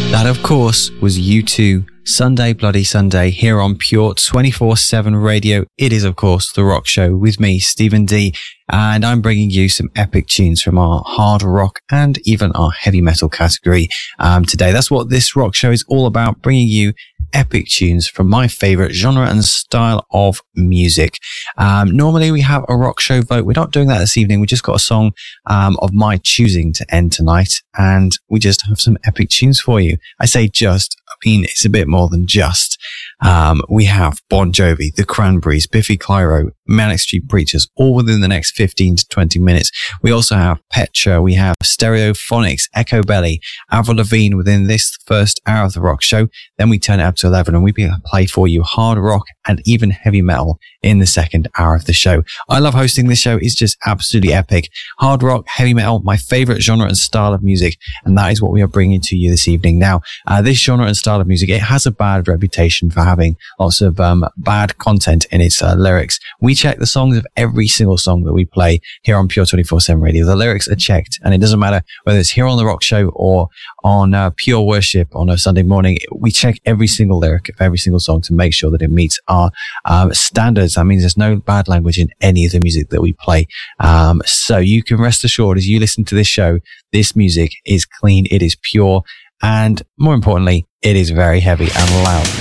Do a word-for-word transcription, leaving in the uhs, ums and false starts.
That, of course, was U two, Sunday Bloody Sunday, here on Pure twenty-four seven Radio. It is, of course, The Rock Show with me, Stephen D, and I'm bringing you some epic tunes from our hard rock and even our heavy metal category um, today. That's what this rock show is all about, bringing you epic tunes from my favorite genre and style of music. Um, normally we have a rock show vote. We're not doing that this evening. We just got a song um, of my choosing to end tonight, and we just have some epic tunes for you. I say just, I mean, it's a bit more than just. Um, we have Bon Jovi, The Cranberries, Biffy Clyro, Manic Street Preachers, all within the next fifteen to twenty minutes. We also have Petra, we have Stereophonics, Echo Belly, Avril Lavigne within this first hour of the rock show. Then we turn it up to eleven and we play for you hard rock and even heavy metal in the second hour of the show. I love hosting this show. It's just absolutely epic. Hard rock, heavy metal, my favorite genre and style of music. And that is what we are bringing to you this evening. Now, uh, this genre and style of music, it has a bad reputation for having lots of um, bad content in its uh, lyrics. We check the songs of every single song that we play here on Pure twenty-four seven Radio. The lyrics are checked, and it doesn't matter whether it's here on the rock show or on uh, Pure Worship on a Sunday morning. We check every single lyric of every single song to make sure that it meets our um, standards. That means there's no bad language in any of the music that we play. Um, so you can rest assured as you listen to this show, this music is clean, it is pure, and more importantly, it is very heavy and loud.